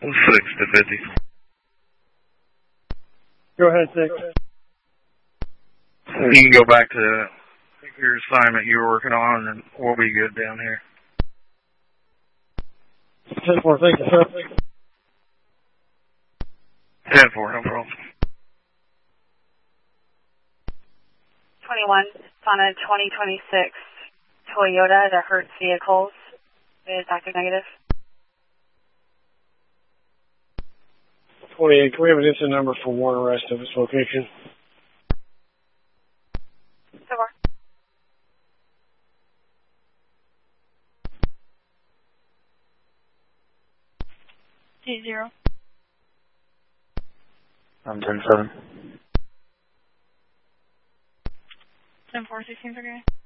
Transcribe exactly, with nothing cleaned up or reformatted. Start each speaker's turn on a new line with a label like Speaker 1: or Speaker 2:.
Speaker 1: six to fifty.
Speaker 2: Go ahead, six.
Speaker 1: You can go back to your assignment you were working on, and we'll be good down here.
Speaker 2: ten four, thank you, sir.
Speaker 1: ten four, no problem.
Speaker 3: twenty-one, it's on a twenty twenty-six Toyota, the Hertz vehicles, is active negative.
Speaker 2: twenty-eight, can we have an instant number for warrant arrest of its location?
Speaker 3: So far. Eight zero.
Speaker 4: I'm ten seven.
Speaker 3: ten four, sixteen, okay.